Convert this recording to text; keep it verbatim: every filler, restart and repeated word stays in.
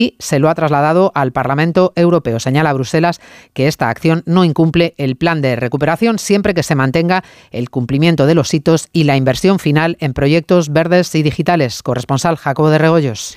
y se lo ha trasladado al Parlamento Europeo. Señala Bruselas que esta acción no incumple el plan de recuperación siempre que se mantenga el cumplimiento de los hitos y la inversión final en proyectos verdes y digitales. Corresponsal Jacobo de Regoyos.